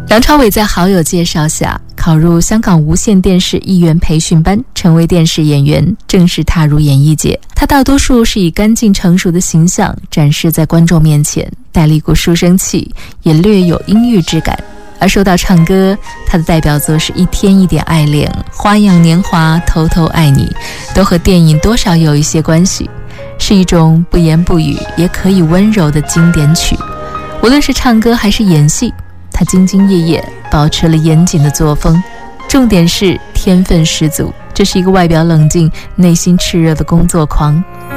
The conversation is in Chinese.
梁朝伟在好友介绍下考入香港无线电视艺员培训班，成为电视演员，正式踏入演艺界。他大多数是以干净成熟的形象展示在观众面前，带了一股书生气，也略有阴郁之感。而说到唱歌，他的代表作是一天一点爱恋、花样年华、偷偷爱你，都和电影多少有一些关系，是一种不言不语也可以温柔的经典曲。无论是唱歌还是演戏，他兢兢业业，保持了严谨的作风，重点是天分十足。这是一个外表冷静、内心炽热的工作狂。